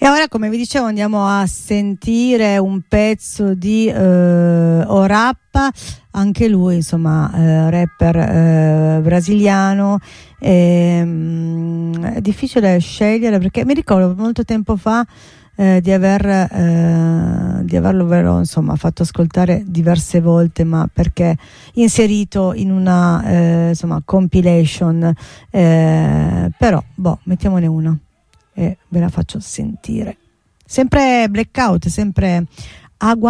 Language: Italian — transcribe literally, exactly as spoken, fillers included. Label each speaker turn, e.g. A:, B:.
A: E ora, come vi dicevo, andiamo a sentire un pezzo di eh, Orappa, anche lui insomma eh, rapper eh, brasiliano. E, mh, è difficile scegliere perché mi ricordo molto tempo fa eh, di aver eh, di averlo vero, insomma fatto ascoltare diverse volte, ma perché inserito in una eh, insomma compilation, eh, però boh, mettiamone una e ve la faccio sentire. Sempre Blackout, sempre Agua